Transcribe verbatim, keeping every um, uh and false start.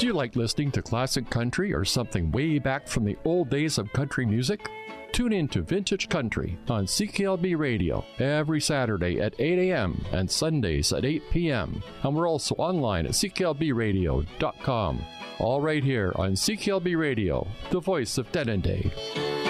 Do you like listening to classic country or something way back from the old days of country music? Tune in to Vintage Country on C K L B Radio every Saturday at eight a.m. and Sundays at eight p.m. And we're also online at c k l b radio dot com. All right here on C K L B Radio, the voice of Denendeh.